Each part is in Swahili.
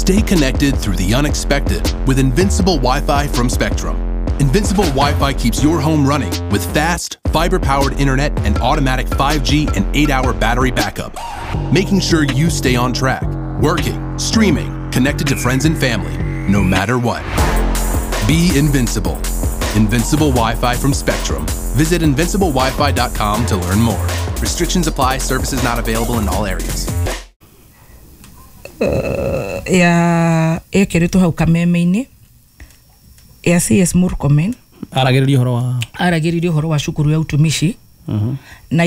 Stay connected through the unexpected with Invincible Wi-Fi from Spectrum. Invincible Wi-Fi keeps your home running with fast, fiber-powered internet and automatic 5G and 8-hour battery backup, making sure you stay on track, working, streaming, connected to friends and family, no matter what. Be invincible. Invincible Wi-Fi from Spectrum. Visit invinciblewifi.com to learn more. Restrictions apply. Services not available in all areas. Ekeretwo hau kameme-ini ya CS Murkomen aragiririo horo wa cukuru ya utumishi na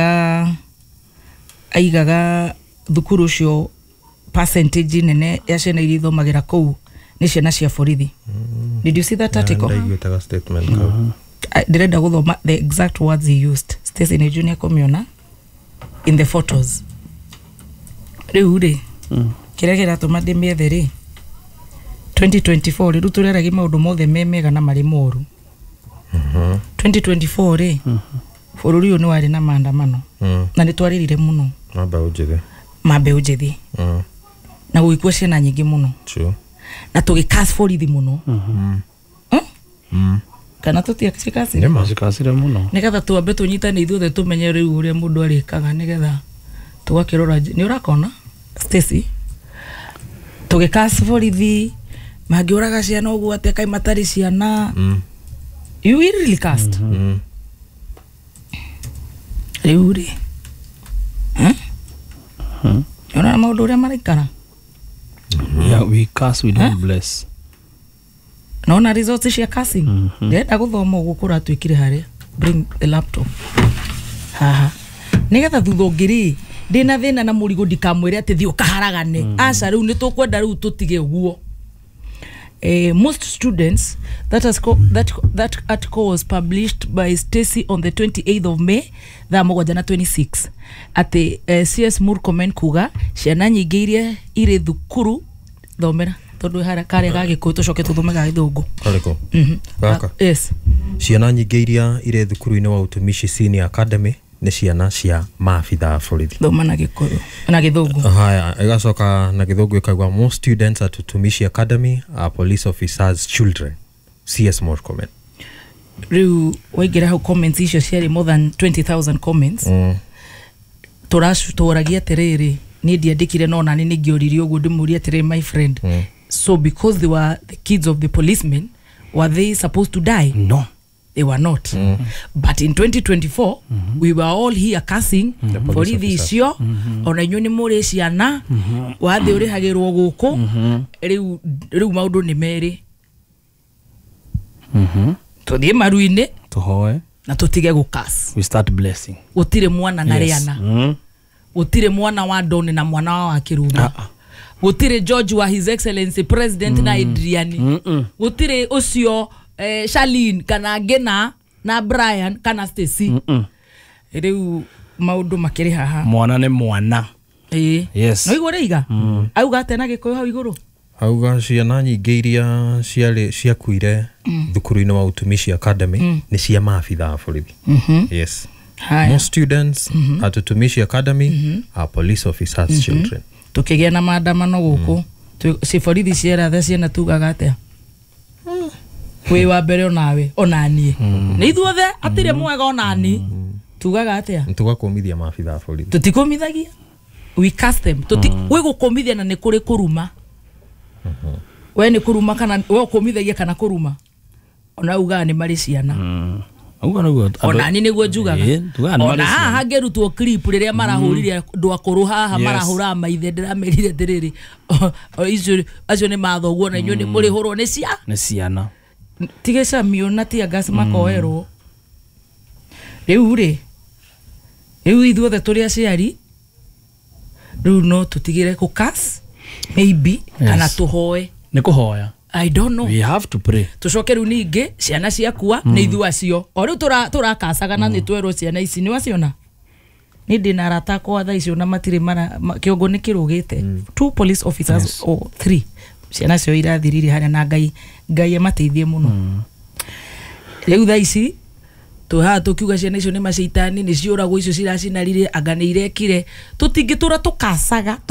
aigaga thukuru ucio percentage nene ya ciana iria ithomagira kou ni ciana cia borithi. Did you see that article? Ndaigwetaga statement ndirenda guthoma the exact words he used. Stacy ni junior komiona in the photos. Riu ri kira kiratuma ndimie ri 2024 riu tureragia maundu mothe memega na mari moru. 2024 ri bururi uyu ni wari na maandamano na ni twaririre muno mabe ujithi na guikua ciana nyingi muno na tugicast borithi muno kana tutiakicikasi ni mazikasire muno nigetha tuambe tunyitane ithuothe tumenye riu uria mundu arikaga nigetha tugakirora ni urakona Stacy tugicast borithi magiuraga ciana uguo atia kai matari ciana you will really cast riu ri yona maundu uria maraikara. Yeah, we cast, we don't bless. No na results cia casting. Ndenda guthoma uguo kura twikire haria. Bring the laptop. Haha. Nigetha thutho ngiri ndina thina na murigo ndikamwire ati thi ukaharagane. Aca riu nitukwenda riu tutige uguo. Most students that article was published by Stacy on the 28th of May thaa 7:26 ati CS Murkomen kuga ciana nyingi iria iri thukuru thomera tondu hara kare gagikuyu tucoke tuthomega githungu kariko gaka yes ciana nyingi iria iri thukuru-ini wa utumishi Senior Academy ni ciana cia maabitha borithi thoma na gikuyu na githungu haya igacoka na githungu ikagwa most students at Utumishi Academy are police officers children. CS Murkomen riu waigira hau comments icio ciari more than 20,000 comments turacuragia terere ni ndiandikire no nani ni ngioririo uguo ndimuria terere my friend so because they were the kids of the policemen were they supposed to die? No, they were not. But in 2024 we were all here cussing for icio ona inyu ni muri ciana wathi uri hagirwo guku riu maundu ni meri tuthie maruine tuhoe na tutige gukas. we start blessing. Gutire mwana na riana gutire mwana wa Doni na mwana wa Kiruma gutire George wa His Excellency President na Adriani gutire ucio Charlene kana Gena na Brian kana Stacy riu maundu makiri haha mwana ne mwana yes no igore iga auga tena gikuyu hau iguru auga ciana nyingi iria ciakuire thukuru-ini wa Utumishi Academy ni cia maabitha borithi yes most students at Utumishi Academy are police officers children. Tukigia na maandamano guku si borithi ciera tha ciana tugaga atia we wa mbere onawe onanie ni ithuothe atire mwega onani tugaga atia tugakomithia maabitha borithi tutikomithagia we cast them we gukomithia na ni kuri kuruma we ni kuruma kana we ukomithagia kana kuruma ona uga ni mari ciana onani niguo njugaga ona haha ngerutwo clip riria marahurire ndwakuru haha marahura maithe ndiramerire ndiriri icio acio ni mathoguo na inyu ni muri hurwo ni ciana tigesha miona tia gas makoerwo riu ithuothe turi aciari riu no tutigire kukas maybe kana tuhoe ni kuhoya I don't know. We have to pray. Tucoke riu ningi ciana ciakua ni ithu acio o riu turakacaga na ni twerwo ciana ici ni waciona ni ndina rata kwa tha icio na matire mara kiongo ni kirugite 2 police officers or 3 ciana cio irathirire haria na ngai mateithie muno riu tha ici tuha tukiuga ciana icio ni maceitani ni ciuragwo icio ciracinarire anga ni irekire tutingitura tukacaga